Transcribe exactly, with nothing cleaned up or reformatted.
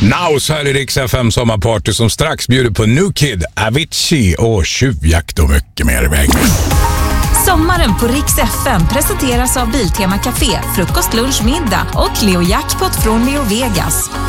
Now så här är Rix F M sommarparty som strax bjuder på New Kid, Avicii och tjuvjakt och mycket mer i väg. Sommaren på Rix F M presenteras av Biltema Café, frukost, lunch, middag och Leo Jackpot från Leo Vegas.